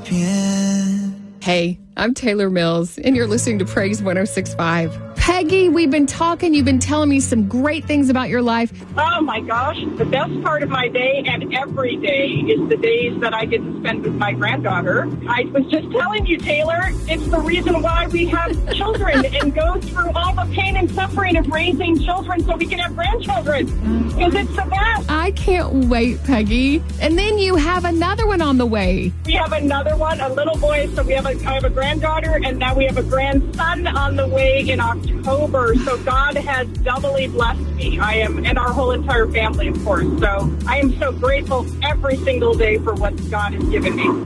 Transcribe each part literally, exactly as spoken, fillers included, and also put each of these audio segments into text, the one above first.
champion. Hey, I'm Taylor Mills, and you're listening to Praise one oh six point five. Peggy, we've been talking. You've been telling me some great things about your life. Oh, my gosh. The best part of my day and every day is the days that I get to spend with my granddaughter. I was just telling you, Taylor, it's the reason why we have children and go through all the pain and suffering of raising children so we can have grandchildren. Because it's the best. I can't wait, Peggy. And then you have another one on the way. We have another one, a little boy. So we have a, I have a granddaughter, and now we have a grandson on the way in October. October, so God has doubly blessed me. I am, and our whole entire family, of course. So I am so grateful every single day for what God has given me.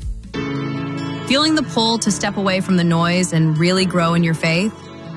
Feeling the pull to step away from the noise and really grow in your faith?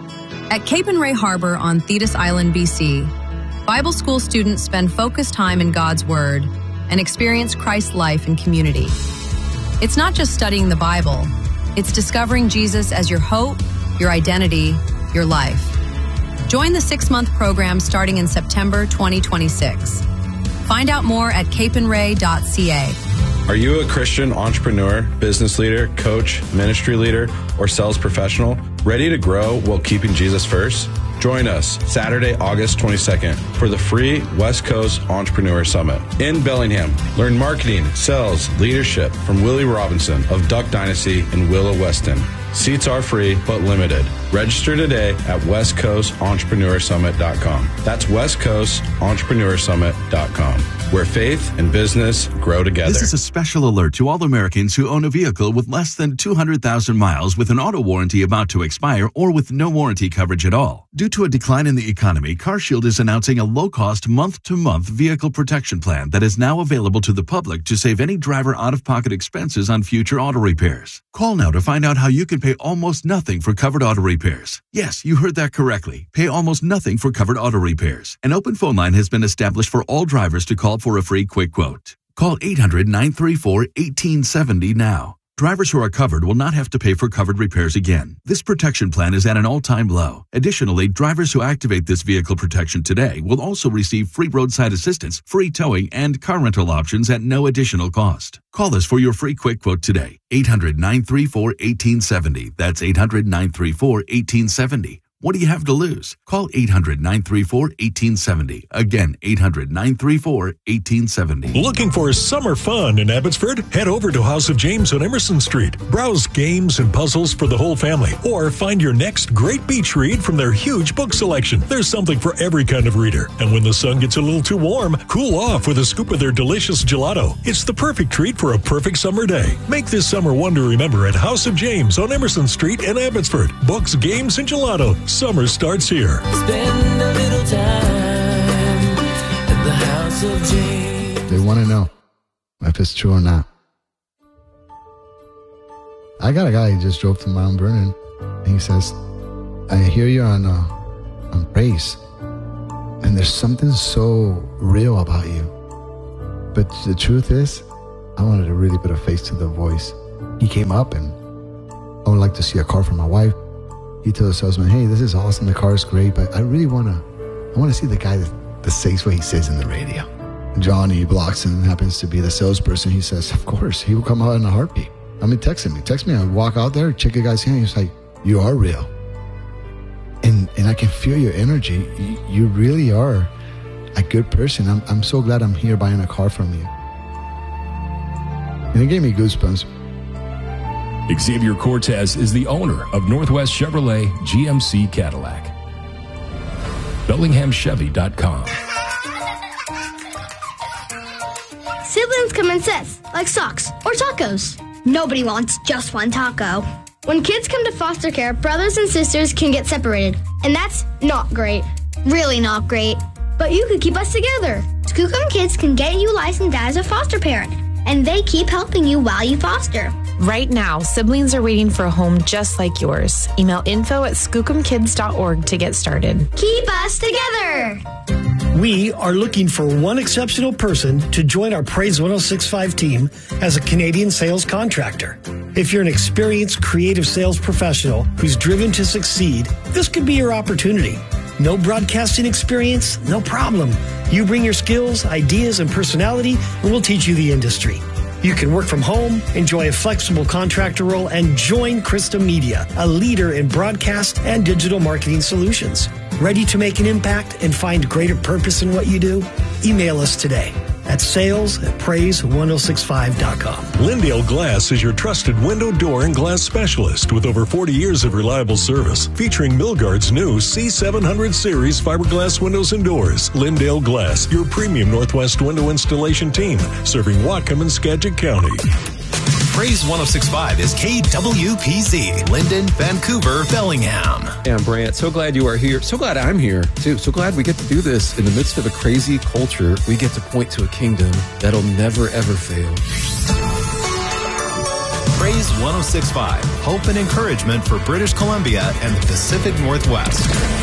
At Cape and Ray Harbor on Thetis Island, B C, Bible school students spend focused time in God's Word and experience Christ's life and community. It's not just studying the Bible, it's discovering Jesus as your hope, your identity, your life. Join the six-month program starting in September twenty twenty-six. Find out more at cape and ray dot c a. Are you a Christian entrepreneur, business leader, coach, ministry leader, or sales professional ready to grow while keeping Jesus first? Join us Saturday, August twenty-second for the free West Coast Entrepreneur Summit in Bellingham. Learn marketing, sales, leadership from Willie Robinson of Duck Dynasty in Willow Weston. Seats are free but limited. Register today at west coast entrepreneur summit dot com. That's west coast entrepreneur summit dot com, where faith and business grow together. This is a special alert to all Americans who own a vehicle with less than two hundred thousand miles with an auto warranty about to expire or with no warranty coverage at all. Due to a decline in the economy, CarShield is announcing a low-cost month-to-month vehicle protection plan that is now available to the public to save any driver out-of-pocket expenses on future auto repairs. Call now to find out how you can pay almost nothing for covered auto repairs. Yes, you heard that correctly. Pay almost nothing for covered auto repairs. An open phone line has been established for all drivers to call for a free quick quote. Call eight hundred, nine three four, one eight seven zero now. Drivers who are covered will not have to pay for covered repairs again. This protection plan is at an all-time low. Additionally, drivers who activate this vehicle protection today will also receive free roadside assistance, free towing, and car rental options at no additional cost. Call us for your free quick quote today. eight hundred, nine three four, one eight seven zero. That's eight hundred, nine three four, one eight seven zero. What do you have to lose? Call eight hundred, nine three four, one eight seven zero. Again, eight hundred, nine three four, one eight seven zero. Looking for summer fun in Abbotsford? Head over to House of James on Emerson Street. Browse games and puzzles for the whole family, or find your next great beach read from their huge book selection. There's something for every kind of reader. And when the sun gets a little too warm, cool off with a scoop of their delicious gelato. It's the perfect treat for a perfect summer day. Make this summer one to remember at House of James on Emerson Street in Abbotsford. Books, games, and gelato. Summer starts here. Spend a little time at the House of James. They want to know if it's true or not. I got a guy who just drove to Mount Vernon, and he says, I hear you're on, uh, on Praise, and there's something so real about you. But the truth is, I wanted to really put a face to the voice. He came up, and I would like to see a car for my wife. He told the salesman, hey, this is awesome, the car is great, but I really want to I want to see the guy that, that says what he says in the radio. Johnny Blockson happens to be the salesperson. He says, of course, he will come out in a heartbeat. I mean, text me. Text me. I walk out there, check the guy's hand. He's like, you are real. And and I can feel your energy. You, you really are a good person. I'm, I'm so glad I'm here buying a car from you. And it gave me goosebumps. Xavier Cortez is the owner of Northwest Chevrolet G M C Cadillac. Bellingham Chevy dot com. Siblings come in sets, like socks or tacos. Nobody wants just one taco. When kids come to foster care, brothers and sisters can get separated, and that's not great. Really not great. But you could keep us together. Skookum Kids can get you licensed as a foster parent, and they keep helping you while you foster. Right now, siblings are waiting for a home just like yours. Email info at skookum kids dot org to get started. Keep us together! We are looking for one exceptional person to join our Praise one oh six point five team as a Canadian sales contractor. If you're an experienced creative sales professional who's driven to succeed, this could be your opportunity. No broadcasting experience? No problem. You bring your skills, ideas, and personality, and we'll teach you the industry. You can work from home, enjoy a flexible contractor role, and join Krista Media, a leader in broadcast and digital marketing solutions. Ready to make an impact and find greater purpose in what you do? Email us today at sales at praise ten sixty-five dot com. Lindale Glass is your trusted window, door, and glass specialist with over forty years of reliable service, featuring Milgard's new C seven hundred series fiberglass windows and doors. Lindale Glass, your premium Northwest window installation team, serving Whatcom and Skagit County. Praise ten sixty-five is K W P Z, Linden, Vancouver, Bellingham. Hey, I'm Brant. So glad you are here. So glad I'm here, too. So glad we get to do this in the midst of a crazy culture. We get to point to a kingdom that'll never, ever fail. Praise ten sixty-five, hope and encouragement for British Columbia and the Pacific Northwest.